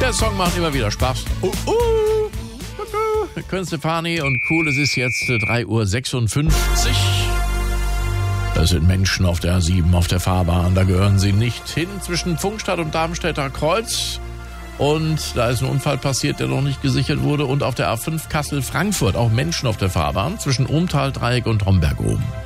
Der Song macht immer wieder Spaß. Gwen Stefani und cool, es ist jetzt 3:56 Uhr. Es sind Menschen auf der A7, auf der Fahrbahn, da gehören sie nicht hin, zwischen Pfungstadt und Darmstädter Kreuz. Und da ist ein Unfall passiert, der noch nicht gesichert wurde. Und auf der A5 Kassel-Frankfurt auch Menschen auf der Fahrbahn zwischen Ohmtal-Dreieck und Homberg oben.